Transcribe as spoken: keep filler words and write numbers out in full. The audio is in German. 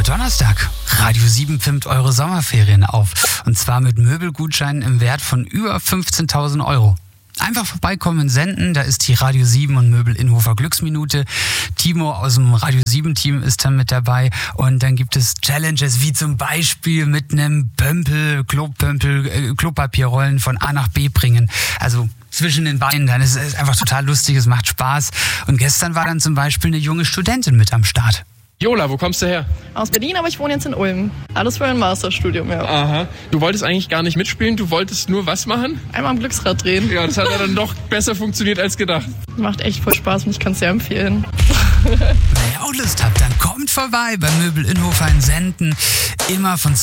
Donnerstag. Radio sieben pimpt eure Sommerferien auf. Und zwar mit Möbelgutscheinen im Wert von über fünfzehntausend Euro. Einfach vorbeikommen, senden, da ist die Radio sieben und Möbel Inhofer Glücksminute. Timo aus dem Radio sieben Team ist dann mit dabei und dann gibt es Challenges wie zum Beispiel mit einem Pömpel, Klopömpel, äh, Klopapierrollen von A nach B bringen. Also zwischen den Beinen, dann ist es einfach total lustig, es macht Spaß. Und gestern war dann zum Beispiel eine junge Studentin mit am Start. Jola, wo kommst du her? Aus Berlin, aber ich wohne jetzt in Ulm. Alles für ein Masterstudium, ja. Aha. Du wolltest eigentlich gar nicht mitspielen, du wolltest nur was machen? Einmal am Glücksrad drehen. Ja, das hat ja dann doch besser funktioniert als gedacht. Macht echt voll Spaß und ich kann es sehr empfehlen. Wenn ihr auch Lust habt, dann kommt vorbei bei Möbel Inhofer in Senden. Immer von